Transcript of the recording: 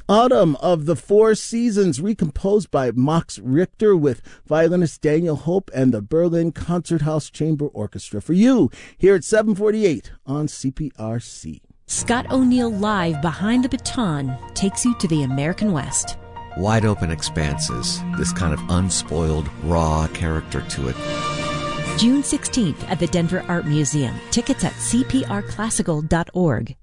Autumn of the Four Seasons, recomposed by Max Richter with violinist Daniel Hope and the Berlin Concerthouse Chamber Orchestra. For you, here at 748 on CPRC. Scott O'Neill Live Behind the Baton takes you to the American West. Wide open expanses, this kind of unspoiled, raw character to it. June 16th at the Denver Art Museum. Tickets at cprclassical.org.